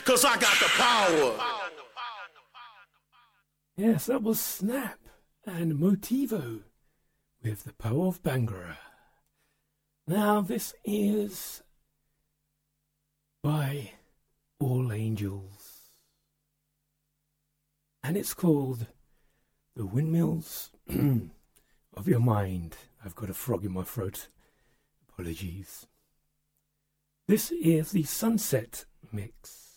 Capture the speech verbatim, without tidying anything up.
cause I got the power. Yes, that was Snap and Motivo with The Power of Bangura. Now this is by All Angels, and it's called The Windmills of Your Mind. I've got a frog in my throat. Apologies. This is the Sunset Mix.